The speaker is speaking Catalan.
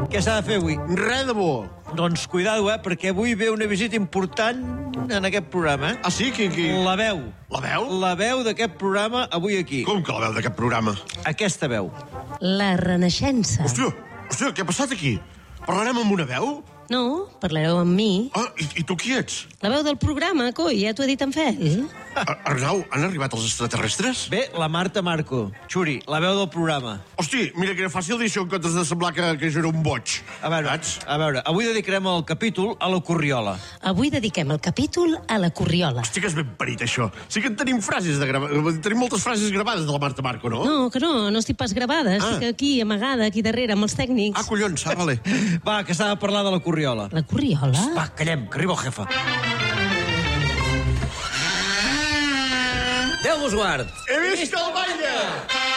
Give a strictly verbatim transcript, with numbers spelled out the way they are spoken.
Què s'ha de fer avui? Res de bo. Doncs cuidado, eh, perquè avui ve una visita important en aquest programa. Eh? Ah, sí? Qui, qui? La veu. La veu? La veu d'aquest programa avui aquí. Com que la veu d'aquest programa? Aquesta veu. La Renaixença. Hòstia, hòstia, què ha passat aquí? Parlarem amb una veu? No, parlareu amb mi. Ah, i, i tu qui ets? La veu del programa, coi, ja t'ho he dit en Fel. Ar Arnau, han arribat els extraterrestres? Bé, la Marta Marco. Xuri, la veu del programa. Hosti, mira que era fàcil dir això en comptes de semblar que, que jo era un boig. A veure, Saps? a veure, avui dedicarem el capítol a la Corriola. Avui dediquem el capítol a la Corriola. Hosti, que és ben parit, això. Sí que en tenim frases de grava... Tenim moltes frases gravades de la Marta Marco, no? No, que no, no estic pas gravada. Ah. Estic aquí, amagada, aquí darrere, amb els tècnics. Ah, collons, ah, vale. Va, que s'ha de parlar de la Corriola. La Corriola? Va, callem, que arriba el jefe. Déu vos guard. He vist el baile!